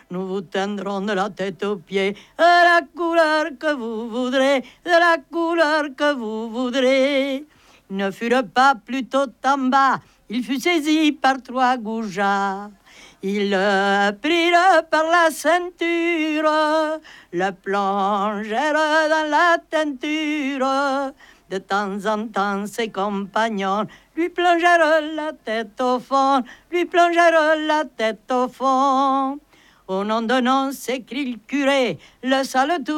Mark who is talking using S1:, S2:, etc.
S1: nous vous teindrons de la tête aux pieds, de la couleur que vous voudrez, de la couleur que vous voudrez. Ils ne furent pas plutôt en bas, il fut saisi par 3 goujats. Ils le prirent par la ceinture, le plongèrent dans la teinture. De temps en temps, ses compagnons lui plongèrent la tête au fond, lui plongèrent la tête au fond. Au nom de nom, s'écrie le curé, le sale tout